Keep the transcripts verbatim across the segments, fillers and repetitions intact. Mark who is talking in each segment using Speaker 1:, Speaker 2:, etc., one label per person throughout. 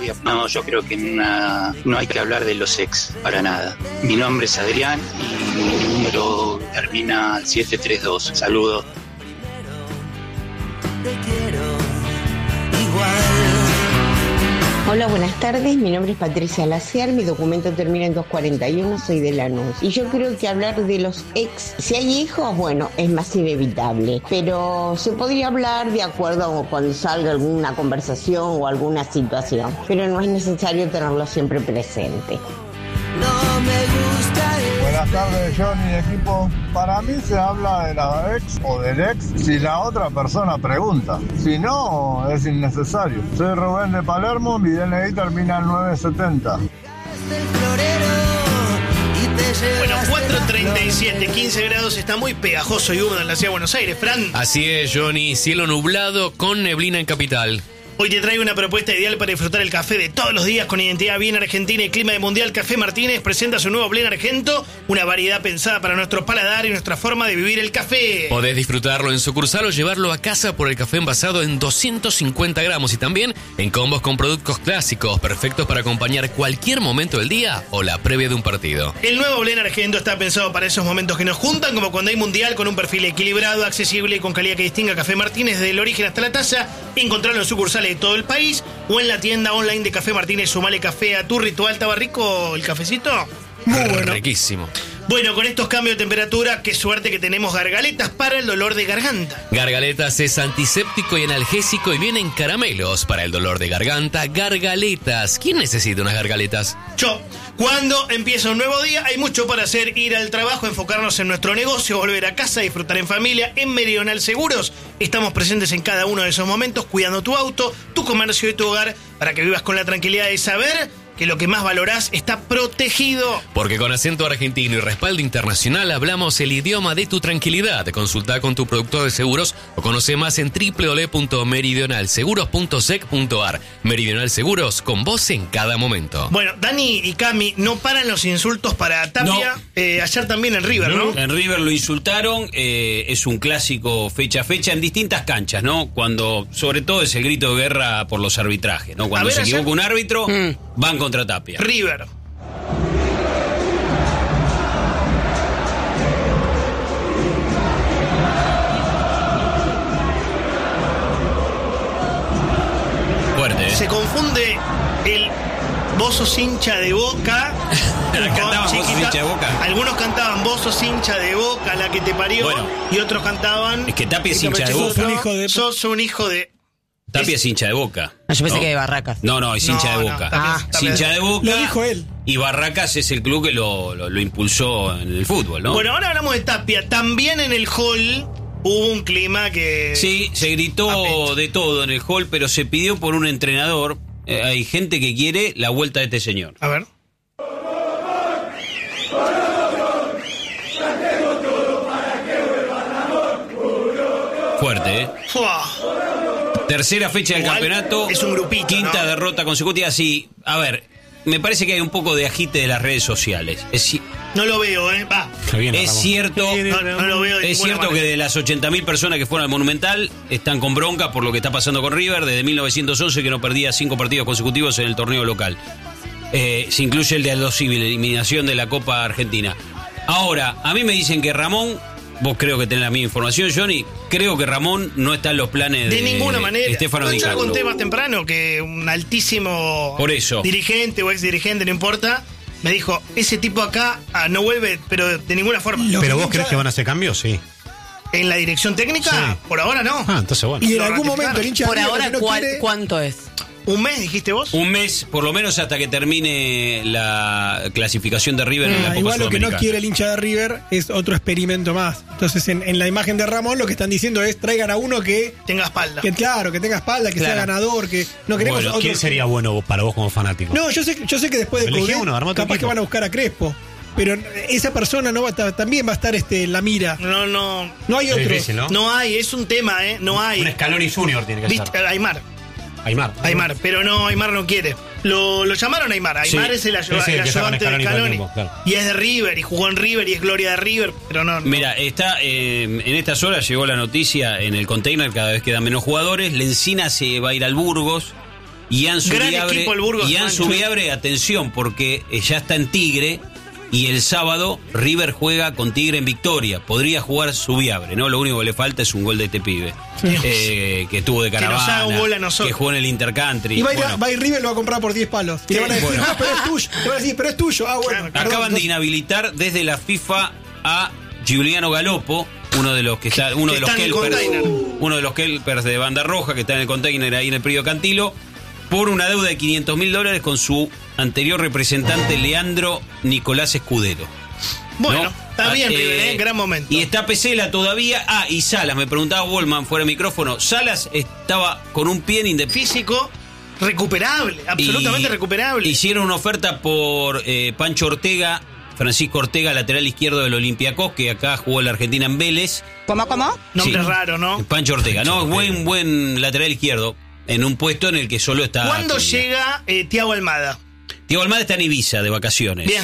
Speaker 1: No, yo creo que una, no hay que hablar de los ex, para nada. Mi nombre es Adrián y mi número termina al siete tres dos. Saludos.
Speaker 2: Te quiero igual.
Speaker 3: Hola, buenas tardes. Mi nombre es Patricia Laciar. Mi documento termina en dos cuarenta y uno. Soy de Lanús. Y yo creo que hablar de los ex, si hay hijos, bueno, es más inevitable. Pero se podría hablar de acuerdo a cuando salga alguna conversación o alguna situación. Pero no es necesario tenerlo siempre presente.
Speaker 2: No me gusta el...
Speaker 4: Buenas tardes, Johnny, equipo. Para mí se habla de la ex o del ex si la otra persona pregunta. Si no, es innecesario. Soy Rubén de Palermo, mi D N I termina en nueve setenta.
Speaker 5: Bueno, cuatro treinta y siete, quince grados, está muy pegajoso y húmedo en la ciudad de Buenos Aires, Fran.
Speaker 6: Así es, Johnny, cielo nublado con neblina en capital.
Speaker 5: Hoy te traigo una propuesta ideal para disfrutar el café de todos los días con identidad bien argentina y clima de mundial. Café Martínez presenta su nuevo blend argento, una variedad pensada para nuestro paladar y nuestra forma de vivir el café.
Speaker 6: Podés disfrutarlo en sucursal o llevarlo a casa por el café envasado en doscientos cincuenta gramos y también en combos con productos clásicos, perfectos para acompañar cualquier momento del día o la previa de un partido.
Speaker 5: El nuevo blend argento está pensado para esos momentos que nos juntan, como cuando hay mundial, con un perfil equilibrado, accesible y con calidad que distinga Café Martínez desde el origen hasta la taza. Encontrarlo en sucursales de todo el país o en la tienda online de Café Martínez. Sumale café a tu ritual. ¿Estaba rico el cafecito?
Speaker 6: Muy bueno. Riquísimo.
Speaker 5: Bueno, con estos cambios de temperatura, qué suerte que tenemos Gargaletas para el dolor de garganta.
Speaker 6: Gargaletas es antiséptico y analgésico y viene en caramelos para el dolor de garganta. Gargaletas. ¿Quién necesita unas gargaletas?
Speaker 5: Yo. Cuando empieza un nuevo día, hay mucho para hacer: ir al trabajo, enfocarnos en nuestro negocio, volver a casa, disfrutar en familia. En Meridional Seguros estamos presentes en cada uno de esos momentos, cuidando tu auto, tu comercio y tu hogar, para que vivas con la tranquilidad de saber que lo que más valorás está protegido.
Speaker 6: Porque con acento argentino y respaldo internacional hablamos el idioma de tu tranquilidad. Consulta con tu productor de seguros o conoce más en doble u doble u doble u punto meridional seguros punto sec punto ar. Meridional Seguros, con vos en cada momento.
Speaker 5: Bueno, Dani y Cami, no paran los insultos para Tapia. No. Eh, ayer también en River, ¿no?
Speaker 7: En River lo insultaron. Eh, es un clásico fecha a fecha en distintas canchas, ¿no? Cuando, sobre todo, es el grito de guerra por los arbitrajes, ¿no? Cuando ver, se equivoca ayer... un árbitro, mm. van contra Tapia.
Speaker 5: River.
Speaker 7: Fuerte, ¿eh?
Speaker 5: Se confunde el vos sos hincha de Boca.
Speaker 7: Cantaban vos sos hincha de Boca.
Speaker 5: Algunos cantaban vos sos hincha de Boca, la que te parió. Bueno, y otros cantaban.
Speaker 7: Es que Tapia es hincha de Boca.
Speaker 5: Sos un hijo de, sos un hijo de...
Speaker 7: Tapia es hincha de Boca.
Speaker 8: No, yo pensé
Speaker 7: ¿no?
Speaker 8: que de Barracas.
Speaker 7: No, no, es hincha
Speaker 5: no,
Speaker 7: de Boca.
Speaker 5: No, Tapia,
Speaker 7: ah, es hincha de Boca.
Speaker 9: Lo dijo él.
Speaker 7: Y Barracas es el club que lo, lo, lo impulsó en el fútbol, ¿no?
Speaker 5: Bueno, ahora hablamos de Tapia. También en el hall hubo un clima que...
Speaker 7: Sí, se gritó apetito. de todo en el hall, pero se pidió por un entrenador. Eh, hay gente que quiere la vuelta de este señor.
Speaker 5: A ver.
Speaker 7: Fuerte, ¿eh?
Speaker 5: Fua.
Speaker 7: Tercera fecha del
Speaker 5: Igual
Speaker 7: campeonato.
Speaker 5: Es un grupito,
Speaker 7: Quinta
Speaker 5: ¿no?
Speaker 7: derrota consecutiva. Sí, a ver, me parece que hay un poco de agite de las redes sociales. Es,
Speaker 5: no lo veo, ¿eh? Va.
Speaker 7: Es cierto,
Speaker 5: no, no, no lo veo de
Speaker 7: es cierto
Speaker 5: manera.
Speaker 7: que de las ochenta mil personas que fueron al Monumental están con bronca por lo que está pasando con River desde mil novecientos once, que no perdía cinco partidos consecutivos en el torneo local. Eh, se incluye el de Aldo Civil, eliminación de la Copa Argentina. Ahora, a mí me dicen que Ramón, vos creo que tenés la misma información, Johnny, creo que Ramón no está en los planes de,
Speaker 5: de ninguna manera.
Speaker 7: Estefano Di
Speaker 5: Yo
Speaker 7: Carlo.
Speaker 5: lo conté más temprano que un altísimo
Speaker 7: Por eso.
Speaker 5: dirigente o ex dirigente, no importa, me dijo, ese tipo acá ah, no vuelve, pero de ninguna forma.
Speaker 10: ¿Pero vos crees que van a hacer cambios? Sí.
Speaker 5: ¿En la dirección técnica?
Speaker 10: Sí.
Speaker 5: Por ahora no.
Speaker 10: Ah, entonces bueno.
Speaker 9: Y en algún momento el hincha
Speaker 8: Por
Speaker 9: de
Speaker 8: ahora,
Speaker 9: no
Speaker 8: ¿cuál,
Speaker 9: quiere...
Speaker 8: ¿cuánto es?
Speaker 5: ¿Un mes dijiste vos?
Speaker 7: Un mes, por lo menos hasta que termine la clasificación de River
Speaker 9: Ah,
Speaker 7: en la Copa
Speaker 9: igual lo que no
Speaker 7: Sudamericana.
Speaker 9: quiere el hincha de River es otro experimento más. Entonces en, en la imagen de Ramón lo que están diciendo es traigan a uno que
Speaker 5: tenga espalda.
Speaker 9: Que claro, que tenga espalda, que
Speaker 8: claro.
Speaker 9: sea ganador, que no queremos
Speaker 10: Bueno,
Speaker 9: otro
Speaker 10: ¿quién sería bueno para vos como fanático?
Speaker 9: No, yo sé, yo sé que después de
Speaker 10: Elegí
Speaker 9: Coudet,
Speaker 10: uno, armá tu
Speaker 9: capaz
Speaker 10: equipo.
Speaker 9: que van a buscar a Crespo. Pero esa persona no va a estar, también va a estar este, en la mira.
Speaker 5: No, no.
Speaker 9: No hay
Speaker 10: Es
Speaker 9: otro.
Speaker 10: difícil, ¿no?
Speaker 5: No hay, es un tema, ¿eh? No hay.
Speaker 10: Un Scaloni Junior tiene que
Speaker 5: ¿Viste?
Speaker 10: ser.
Speaker 5: Aymar.
Speaker 10: Aymar.
Speaker 5: Aymar, pero no, Aymar no quiere. Lo, lo llamaron Aymar. Aymar
Speaker 7: Sí,
Speaker 5: es el, ayu-
Speaker 10: es el
Speaker 5: el
Speaker 10: que está con
Speaker 5: ayudante de
Speaker 10: Scaloni todo el
Speaker 5: Scaloni.
Speaker 10: tiempo, claro.
Speaker 5: Y es de River, y jugó en River, y es gloria de River, pero no. no.
Speaker 7: Mira, está eh, en estas horas llegó la noticia en el container, cada vez quedan menos jugadores. Lencina se va a ir al Burgos. Ian
Speaker 5: Gran
Speaker 7: Subiabre,
Speaker 5: equipo el Burgos.
Speaker 7: Ian
Speaker 5: Mancha.
Speaker 7: Subiabre, atención, porque eh, ya está en Tigre y el sábado River juega con Tigre en Victoria. Podría jugar Subiabre, ¿no? Lo único que le falta es un gol de este pibe. Eh, que tuvo de
Speaker 5: Que nos
Speaker 7: caravana,
Speaker 5: haga un gol a nosotros.
Speaker 7: que jugó en el Intercountry.
Speaker 9: Y va a, ir,
Speaker 7: Bueno,
Speaker 9: va a ir River, lo va a comprar por diez palos. Y le van a decir,
Speaker 7: Bueno.
Speaker 9: no, pero es tuyo. Le van a decir, pero es tuyo. Ah, bueno.
Speaker 5: Claro,
Speaker 9: perdón,
Speaker 7: acaban de
Speaker 9: entonces-
Speaker 7: inhabilitar desde la FIFA a Giuliano Galopo, uno de los que está, uno
Speaker 5: que
Speaker 7: de los
Speaker 5: está en el
Speaker 7: kelpers,
Speaker 5: container.
Speaker 7: uno de los kelpers de banda roja que está en el container ahí en el Predio Cantilo, por una deuda de quinientos mil dólares con su anterior representante Leandro Nicolás Escudero.
Speaker 5: Bueno,
Speaker 7: ¿no?
Speaker 5: está bien,
Speaker 7: Ah,
Speaker 5: River,
Speaker 7: eh,
Speaker 5: ¿eh? Gran momento.
Speaker 7: Y está Pesela todavía. Ah, y Salas, me preguntaba Wallman fuera de micrófono. Salas estaba con un pie en indefenso.
Speaker 5: Físico, recuperable, absolutamente
Speaker 7: Y
Speaker 5: recuperable.
Speaker 7: Hicieron una oferta por eh, Pancho Ortega, Francisco Ortega, lateral izquierdo del Olympiacos, que acá jugó en la Argentina en Vélez.
Speaker 8: ¿Cómo, cómo?
Speaker 5: Nombre
Speaker 7: Sí.
Speaker 5: raro, ¿no?
Speaker 7: Pancho Ortega,
Speaker 10: Pancho
Speaker 7: no,
Speaker 10: Ortega.
Speaker 7: buen buen lateral izquierdo, en un puesto en el que solo está.
Speaker 5: ¿Cuándo
Speaker 7: Acuña.
Speaker 5: llega eh, Thiago Almada?
Speaker 7: Diego Almada está en Ibiza de vacaciones.
Speaker 5: Bien.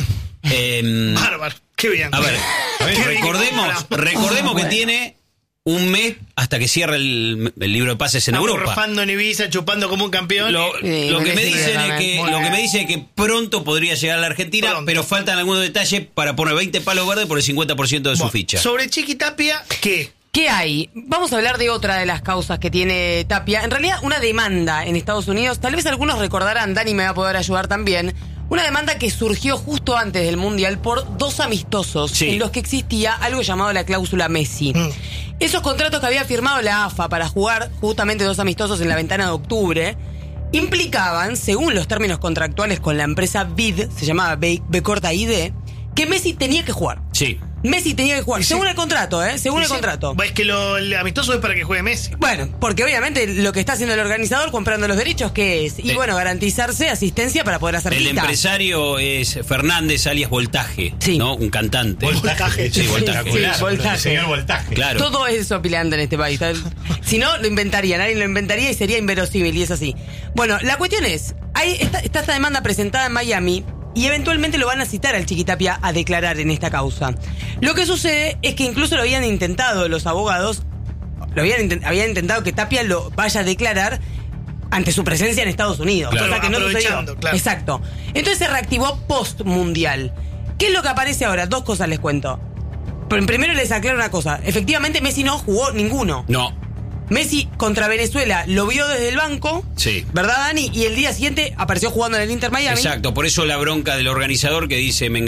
Speaker 7: Eh,
Speaker 5: Bárbaro, qué bien.
Speaker 7: a ver,
Speaker 5: Qué bien
Speaker 7: recordemos,
Speaker 5: que
Speaker 7: recordemos que
Speaker 3: bueno.
Speaker 7: tiene un mes hasta que cierra el, el libro de pases en
Speaker 5: Estamos
Speaker 7: Europa.
Speaker 5: rafando en Ibiza, chupando como un campeón.
Speaker 7: Lo,
Speaker 3: Sí,
Speaker 7: lo que me
Speaker 3: merecido
Speaker 7: dicen es
Speaker 3: también.
Speaker 7: que,
Speaker 5: Bueno.
Speaker 7: lo que me dicen es que pronto podría llegar a la Argentina,
Speaker 5: Pronto.
Speaker 7: pero faltan algunos detalles para poner veinte palos verdes por el cincuenta por ciento de su
Speaker 5: Bueno,
Speaker 7: ficha.
Speaker 5: Sobre Chiqui Tapia, ¿qué?
Speaker 8: ¿Qué hay? Vamos a hablar de otra de las causas que tiene Tapia. En realidad, una demanda en Estados Unidos. Tal vez algunos recordarán, Dani me va a poder ayudar también. Una demanda que surgió justo antes del Mundial por dos amistosos
Speaker 7: Sí.
Speaker 8: en los que existía algo llamado la cláusula Messi.
Speaker 5: Mm.
Speaker 8: Esos contratos que había firmado la A F A para jugar justamente dos amistosos en la ventana de octubre implicaban, según los términos contractuales con la empresa B I D, se llamaba B, B corta I D, que Messi tenía que jugar.
Speaker 7: Sí.
Speaker 8: Messi tenía que jugar,
Speaker 5: Sí.
Speaker 8: según el contrato, ¿eh? Según el
Speaker 5: Sí, sí.
Speaker 8: contrato.
Speaker 5: Es que lo, el amistoso es para que juegue Messi.
Speaker 8: Bueno, porque obviamente lo que está haciendo el organizador comprando los derechos, ¿qué es? Y
Speaker 7: Eh,
Speaker 8: bueno, garantizarse asistencia para poder hacer
Speaker 7: El
Speaker 8: guita.
Speaker 7: empresario es Fernández alias Voltaje,
Speaker 8: Sí.
Speaker 7: ¿no? Un cantante.
Speaker 5: Voltaje.
Speaker 7: Sí, Voltaje.
Speaker 8: Sí, sí, Voltaje.
Speaker 10: El señor Voltaje.
Speaker 7: Claro.
Speaker 8: Todo es opilante en este país. Si no, lo inventarían, alguien lo inventaría y sería inverosímil, y es así. Bueno, la cuestión es, hay, está, está esta demanda presentada en Miami y eventualmente lo van a citar al Chiquitapia a declarar en esta causa. Lo que sucede es que incluso lo habían intentado los abogados, lo habían, intent- habían intentado que Tapia lo vaya a declarar ante su presencia en Estados Unidos,
Speaker 5: Claro,
Speaker 8: cosa que no sucedió.
Speaker 5: aprovechando, claro.
Speaker 8: Exacto. Entonces se reactivó post-mundial. ¿Qué es lo que aparece ahora? Dos cosas les cuento. Pero primero les aclaro una cosa. Efectivamente, Messi no jugó ninguno.
Speaker 7: No.
Speaker 8: Messi contra Venezuela lo vio desde el banco,
Speaker 7: Sí.
Speaker 8: ¿verdad, Dani? Y el día siguiente apareció jugando en el Inter Miami.
Speaker 7: Exacto, por eso la bronca del organizador que dice, me